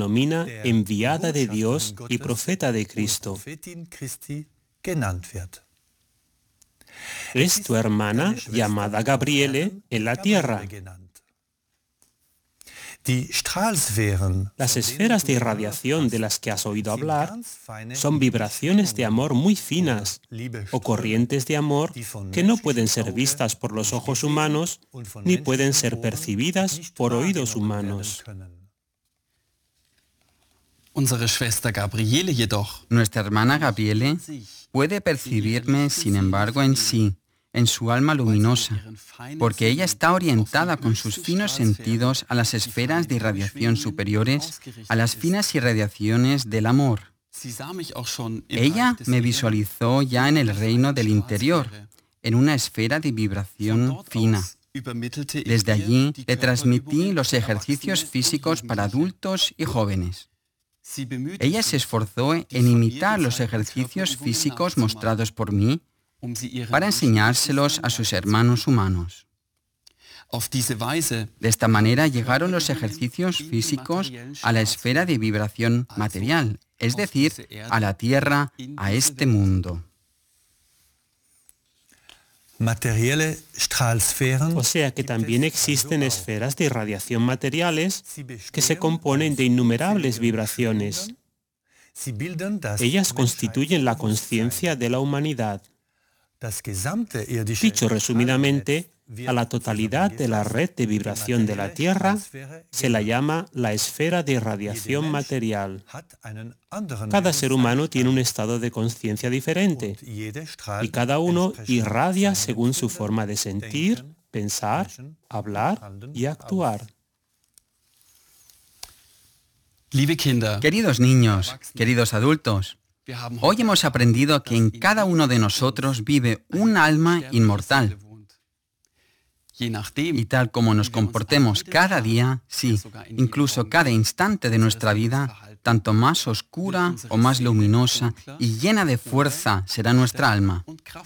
denomina enviada de Dios y profeta de Cristo. Es tu hermana llamada Gabriele en la tierra. Las esferas de irradiación de las que has oído hablar son vibraciones de amor muy finas o corrientes de amor que no pueden ser vistas por los ojos humanos ni pueden ser percibidas por oídos humanos. Nuestra hermana Gabriele puede percibirme, sin embargo, en sí, en su alma luminosa, porque ella está orientada con sus finos sentidos a las esferas de irradiación superiores, a las finas irradiaciones del amor. Ella me visualizó ya en el reino del interior, en una esfera de vibración fina. Desde allí le transmití los ejercicios físicos para adultos y jóvenes. Ella se esforzó en imitar los ejercicios físicos mostrados por mí para enseñárselos a sus hermanos humanos. De esta manera llegaron los ejercicios físicos a la esfera de vibración material, es decir, a la Tierra, a este mundo. O sea que también existen esferas de irradiación materiales que se componen de innumerables vibraciones. Ellas constituyen la conciencia de la humanidad. Dicho resumidamente, a la totalidad de la red de vibración de la Tierra se la llama la esfera de irradiación material. Cada ser humano tiene un estado de conciencia diferente y cada uno irradia según su forma de sentir, pensar, hablar y actuar. Queridos niños, queridos adultos, hoy hemos aprendido que en cada uno de nosotros vive un alma inmortal. Y tal como nos comportemos cada día, sí, incluso cada instante de nuestra vida, tanto más oscura o más luminosa y llena de fuerza será nuestra alma.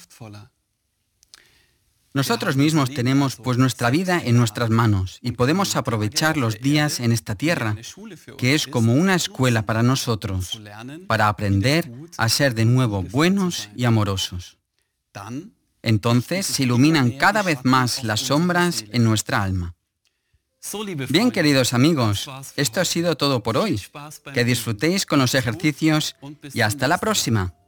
Nosotros mismos tenemos pues nuestra vida en nuestras manos y podemos aprovechar los días en esta tierra, que es como una escuela para nosotros, para aprender a ser de nuevo buenos y amorosos. Entonces se iluminan cada vez más las sombras en nuestra alma. Bien, queridos amigos, esto ha sido todo por hoy. Que disfrutéis con los ejercicios y hasta la próxima.